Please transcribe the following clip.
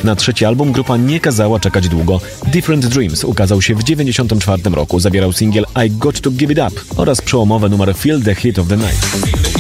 Na trzeci album grupa nie kazała czekać długo. Different Dreams ukazał się w 1994 roku. Zawierał singiel I Got To Give It Up oraz przełomowe numery Feel the Heat of the Night.